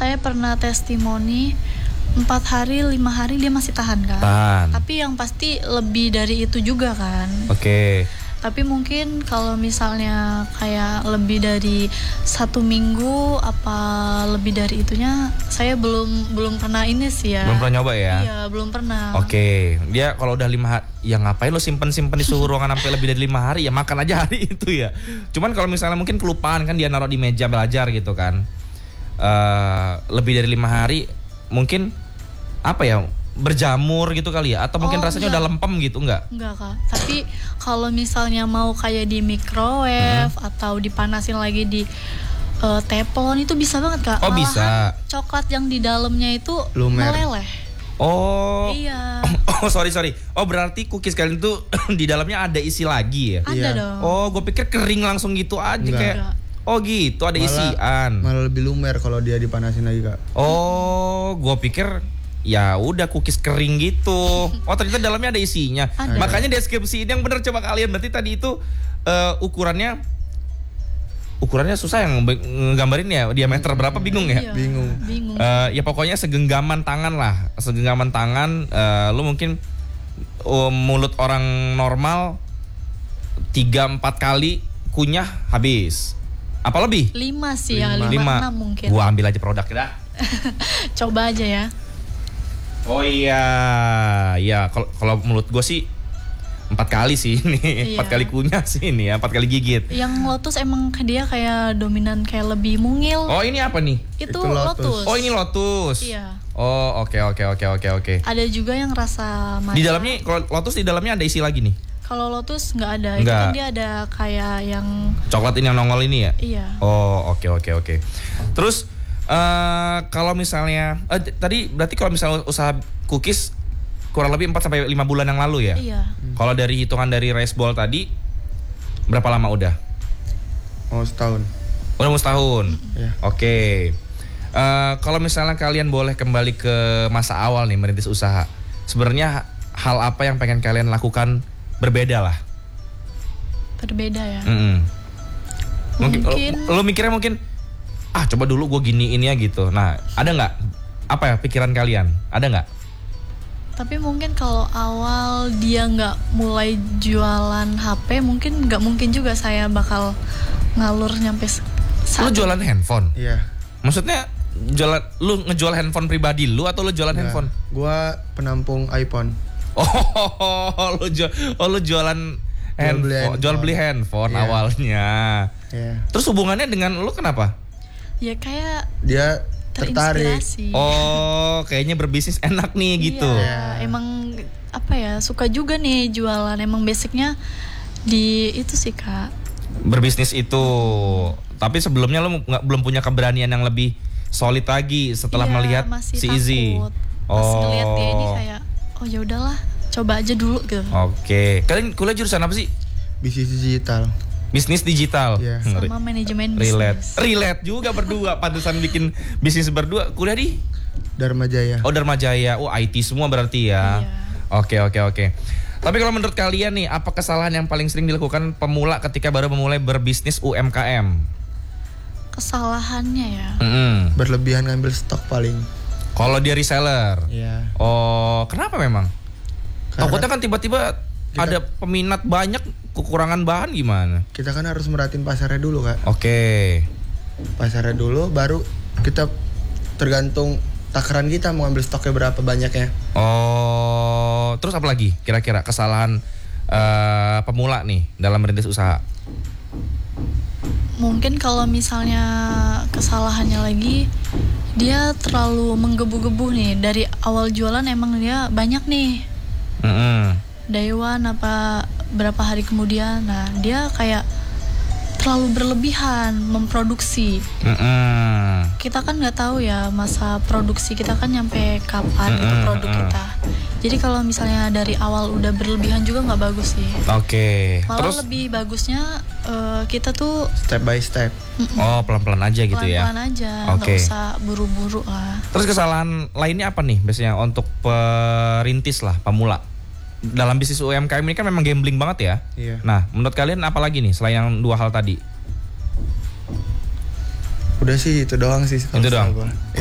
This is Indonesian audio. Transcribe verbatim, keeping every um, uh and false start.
saya pernah testimoni empat hari, lima hari dia masih tahan kan. Tahan. Tapi yang pasti lebih dari itu juga kan. Oke. Okay. Tapi mungkin kalau misalnya kayak lebih dari satu minggu apa lebih dari itunya, saya belum belum pernah ini sih ya. Belum pernah nyoba ya? Iya, belum pernah. Oke, okay. Dia kalau udah lima hari, ya ngapain lo simpen-simpen di suhu ruangan sampai lebih dari lima hari, ya makan aja hari itu ya. Cuman kalau misalnya mungkin kelupaan kan dia naruh di meja belajar gitu kan, uh, lebih dari lima hari, mungkin apa ya? Berjamur gitu kali ya, atau mungkin oh, rasanya enggak. Udah lempem gitu, enggak? Enggak Kak, tapi kalau misalnya mau kayak di microwave hmm. atau dipanasin lagi di uh, teflon itu bisa banget Kak. Oh malahan bisa. Coklat yang di dalamnya itu lumer. Meleleh. Oh. Iya. Oh sorry sorry. Oh berarti cookies kalian itu di dalamnya ada isi lagi ya? Ada iya. dong. Oh gue pikir kering langsung gitu aja. Enggak. Kayak. Oh gitu ada malah, isian. Malah lebih lumer kalau dia dipanasin lagi Kak. Oh gue pikir ya udah cookies kering gitu. Oh ternyata dalamnya ada isinya. Ada. Makanya deskripsi ini yang benar coba kalian. Berarti tadi itu uh, ukurannya ukurannya susah yang nggambarin ya, diameter berapa bingung ya? Iya, bingung. Bingung. Uh, ya pokoknya segenggaman tangan lah, segenggaman tangan. Uh, lu mungkin uh, mulut orang normal tiga empat kali kunyah habis. Apa lebih? Lima sih ya, lima, lima, enam mungkin. Gua ambil aja produknya dah. Coba aja ya. Oh iya, ya kalau kalau mulut gue sih empat kali sih ini, iya. empat kali kunyah sih ini ya, empat kali gigit. Yang Lotus emang dia kayak dominan kayak lebih mungil. Oh ini apa nih? Itu, Itu lotus. lotus. Oh ini Lotus. Iya. Oh oke okay, oke okay, oke okay, oke oke. Ada juga yang rasa matcha. Di dalamnya kalau Lotus di dalamnya ada isi lagi nih? Kalau Lotus nggak ada, Enggak. itu kan dia ada kayak yang coklat ini yang nongol ini ya? Iya. Oh oke okay, oke okay, oke. Okay. Terus Uh, kalau misalnya uh, tadi berarti kalau misalnya usaha cookies kurang lebih empat sampai lima bulan yang lalu ya? Iya. Hmm. Kalau dari hitungan dari rice ball tadi berapa lama udah? Oh setahun. Udah mau setahun. Iya. Oke. Okay. Uh, kalau misalnya kalian boleh kembali ke masa awal nih merintis usaha, sebenarnya hal apa yang pengen kalian lakukan berbeda lah? Berbeda ya. Mm-hmm. Mungkin, mungkin lo, lo mikirnya mungkin ah coba dulu gue giniin ya gitu. Nah ada nggak apa ya pikiran kalian? Ada nggak? Tapi mungkin kalau awal dia nggak mulai jualan H P, mungkin nggak mungkin juga saya bakal ngalur nyampe saat. Lu jualan handphone? Iya. Maksudnya jualan lu ngejual handphone pribadi lu atau lu jualan Nggak, handphone? Gua penampung iPhone. Oh lu jual oh lu jualan handphone, beli handphone. jual beli handphone yeah. awalnya. Yeah. Terus hubungannya dengan lu kenapa? Ya kayak dia tertarik. Oh, kayaknya berbisnis enak nih gitu. Iya, emang apa ya, suka juga nih jualan. Emang basicnya di itu sih Kak. Berbisnis itu. Tapi sebelumnya lo nggak belum punya keberanian yang lebih solid lagi setelah iya, melihat si Izzy. Pas oh. ngeliat dia ini kayak oh ya udahlah, coba aja dulu gitu. Oke. Kalian kuliah jurusan apa sih? Bisnis digital. Bisnis digital. Yeah. Sama manajemen bisnis. Relate. Relate juga berdua. Pantesan bikin bisnis berdua. Kuliah di Dharma Jaya. Oh Dharma Jaya. Oh I T semua berarti ya. Iya. Oke oke oke. Tapi kalau menurut kalian nih, apa kesalahan yang paling sering dilakukan pemula ketika baru memulai berbisnis U M K M? Kesalahannya ya. Mm-hmm. Berlebihan ngambil stok paling. Kalau dia reseller. Iya. Oh kenapa memang? Karena takutnya kan tiba-tiba kita, ada peminat banyak, kekurangan bahan gimana? Kita kan harus merhatiin pasarnya dulu Kak. Oke. Okay. Pasarnya dulu, baru kita tergantung takaran kita mau ambil stoknya berapa banyaknya. Oh, terus apa lagi kira-kira kesalahan uh, pemula nih dalam merintis usaha? Mungkin kalau misalnya kesalahannya lagi, dia terlalu menggebu-gebu nih. Dari awal jualan emang dia banyak nih. Mm-hmm. Day one apa berapa hari kemudian, nah dia kayak terlalu berlebihan memproduksi. Mm-hmm. Kita kan nggak tahu ya masa produksi kita kan nyampe kapan mm-hmm. itu produk kita. Jadi kalau misalnya dari awal udah berlebihan juga nggak bagus sih. Oke. Okay. Malah terus lebih bagusnya uh, kita tuh step by step. Mm-mm. Oh pelan-pelan aja gitu pelan-pelan ya. Pelan-pelan aja, nggak okay. usah buru-buru lah. Terus kesalahan lainnya apa nih biasanya untuk perintis lah, pemula? Dalam bisnis U M K M ini kan memang gambling banget ya. Iya. Nah, menurut kalian apa lagi nih selain yang dua hal tadi? Udah sih itu doang sih. Itu doang.